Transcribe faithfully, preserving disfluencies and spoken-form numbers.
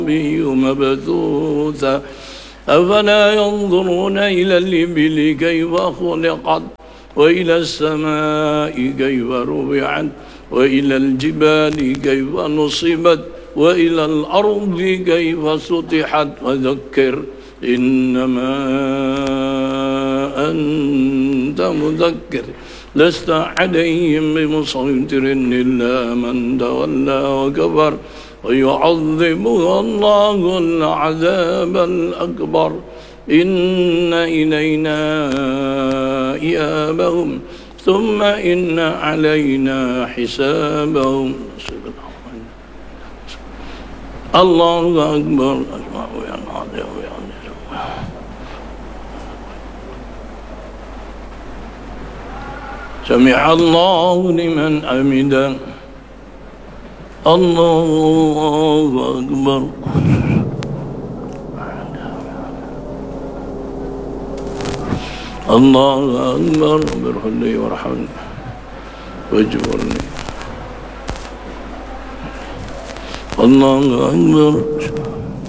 مبثوثا أفلا ينظرون إلى الإبل كيف خلقت وإلى السماء كيف رفعت وإلى الجبال كيف نصبت وإلى الأرض كيف سطحت وذكر إنما أنت مذكر لست عليهم بمسيطر إلا من تولى وكفر ويعذبه الله العذاب الأكبر إن إلينا إيابهم ثم إن علينا حسابهم. الله أكبر. سمع الله لمن حمده. الله أكبر. الله أكبر. اغفر لي وارحمني واجبرني. الله أكبر.